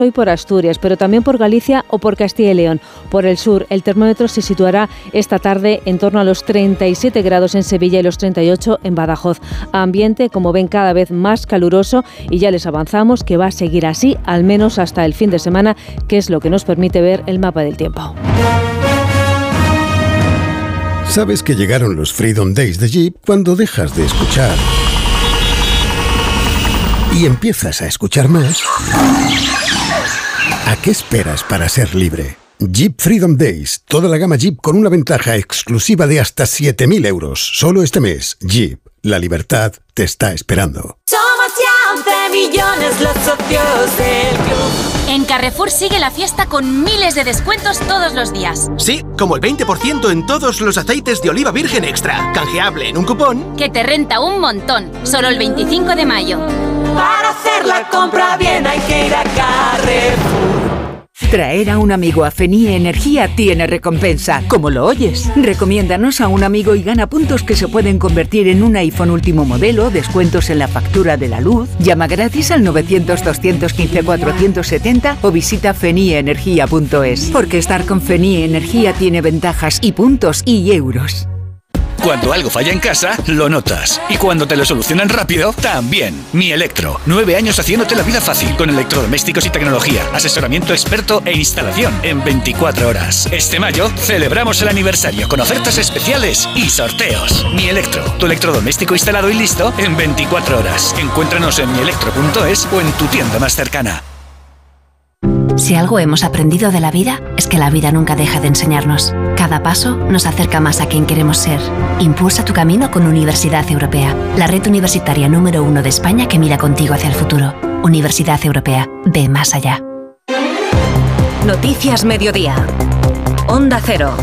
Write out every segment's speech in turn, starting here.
Hoy por Asturias, pero también por Galicia o por Castilla y León. Por el sur, el termómetro se situará esta tarde en torno a los 37 grados en Sevilla y los 38 en Badajoz. Ambiente, como ven, cada vez más caluroso y ya les avanzamos que va a seguir así, al menos hasta el fin de semana, que es lo que nos permite ver el mapa del tiempo. ¿Sabes que llegaron los Freedom Days de Jeep cuando dejas de escuchar y empiezas a escuchar más? ¿A qué esperas para ser libre? Jeep Freedom Days. Toda la gama Jeep con una ventaja exclusiva de hasta 7.000 euros. Solo este mes. Jeep. La libertad te está esperando. Somos ya 11 millones los socios del club. En Carrefour sigue la fiesta con miles de descuentos todos los días. Sí, como el 20% en todos los aceites de oliva virgen extra. Canjeable en un cupón que te renta un montón. Solo el 25 de mayo. Para hacer la compra bien hay que ir a Carrefour. Traer a un amigo a FENIE Energía tiene recompensa, como lo oyes. Recomiéndanos a un amigo y gana puntos que se pueden convertir en un iPhone último modelo, descuentos en la factura de la luz. Llama gratis al 900-215-470 o visita fenieenergia.es. Porque estar con FENIE Energía tiene ventajas y puntos y euros. Cuando algo falla en casa, lo notas. Y cuando te lo solucionan rápido, también. Mi Electro. 9 años haciéndote la vida fácil con electrodomésticos y tecnología, asesoramiento experto e instalación en 24 horas. Este mayo celebramos el aniversario con ofertas especiales y sorteos. Mi Electro. Tu electrodoméstico instalado y listo en 24 horas. Encuéntranos en mielectro.es o en tu tienda más cercana. Si algo hemos aprendido de la vida, es que la vida nunca deja de enseñarnos. Cada paso nos acerca más a quien queremos ser. Impulsa tu camino con Universidad Europea, la red universitaria número 1 de España que mira contigo hacia el futuro. Universidad Europea, ve más allá. Noticias Mediodía. Onda Cero.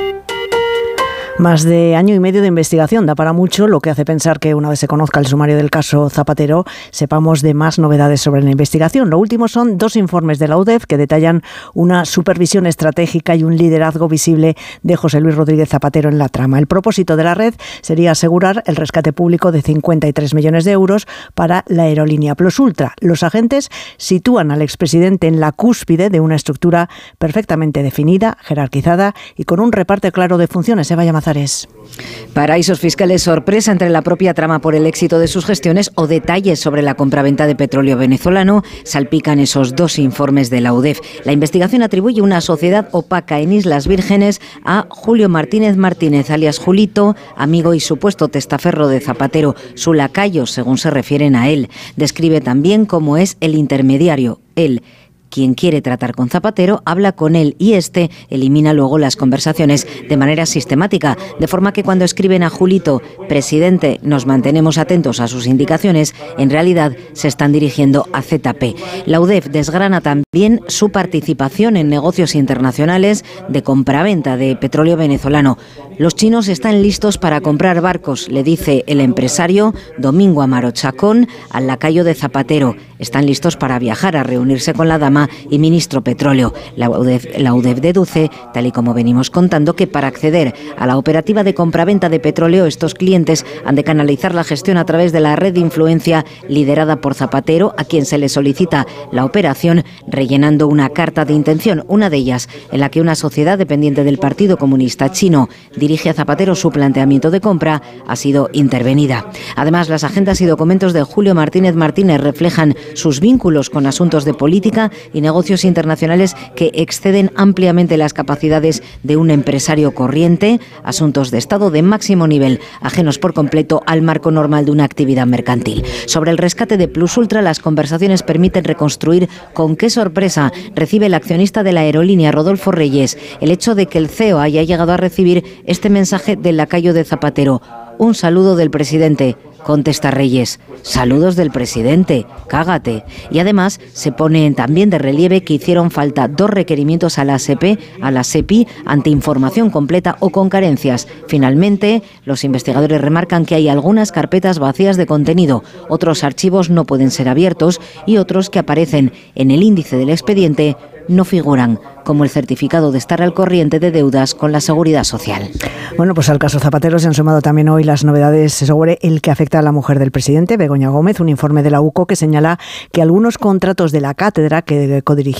Más de año y medio de investigación da para mucho, lo que hace pensar que una vez se conozca el sumario del caso Zapatero, sepamos de más novedades sobre la investigación. Lo último son 2 informes de la UDEF que detallan una supervisión estratégica y un liderazgo visible de José Luis Rodríguez Zapatero en la trama. El propósito de la red sería asegurar el rescate público de 53 millones de euros para la aerolínea Plus Ultra. Los agentes sitúan al expresidente en la cúspide de una estructura perfectamente definida, jerarquizada y con un reparto claro de funciones. Eva Llamazares. Paraísos fiscales sorpresa entre la propia trama por el éxito de sus gestiones o detalles sobre la compraventa de petróleo venezolano salpican esos 2 informes de la UDEF. La investigación atribuye una sociedad opaca en Islas Vírgenes a Julio Martínez Martínez, alias Julito, amigo y supuesto testaferro de Zapatero, su lacayo, según se refieren a él. Describe también cómo es el intermediario, él. Quien quiere tratar con Zapatero habla con él y este elimina luego las conversaciones de manera sistemática, de forma que cuando escriben a Julito, presidente, nos mantenemos atentos a sus indicaciones, en realidad se están dirigiendo a ZP. La UDEF desgrana también su participación en negocios internacionales de compraventa de petróleo venezolano. Los chinos están listos para comprar barcos, le dice el empresario Domingo Amaro Chacón al lacayo de Zapatero. Están listos para viajar a reunirse con la dama y ministro Petróleo. La UDEF deduce, tal y como venimos contando, que para acceder a la operativa de compraventa de petróleo, estos clientes han de canalizar la gestión a través de la red de influencia liderada por Zapatero, a quien se le solicita la operación rellenando una carta de intención, una de ellas en la que una sociedad dependiente del Partido Comunista Chino dirige a Zapatero su planteamiento de compra, ha sido intervenida. Además, las agendas y documentos de Julio Martínez Martínez reflejan sus vínculos con asuntos de política y negocios internacionales que exceden ampliamente las capacidades de un empresario corriente, asuntos de Estado de máximo nivel, ajenos por completo al marco normal de una actividad mercantil. Sobre el rescate de Plus Ultra, las conversaciones permiten reconstruir con qué sorpresa recibe el accionista de la aerolínea, Rodolfo Reyes, el hecho de que el CEO haya llegado a recibir este mensaje del lacayo de Zapatero: un saludo del presidente. Contesta Reyes: saludos del presidente, cágate. Y además se pone también de relieve que hicieron falta 2 requerimientos a la SEPI ante información completa o con carencias. Finalmente, los investigadores remarcan que hay algunas carpetas vacías de contenido, otros archivos no pueden ser abiertos y otros que aparecen en el índice del expediente no figuran, como el certificado de estar al corriente de deudas con la Seguridad Social. Bueno, pues al caso Zapatero se han sumado también hoy las novedades sobre el que afecta a la mujer del presidente, Begoña Gómez, un informe de la UCO que señala que algunos contratos de la cátedra que codirigía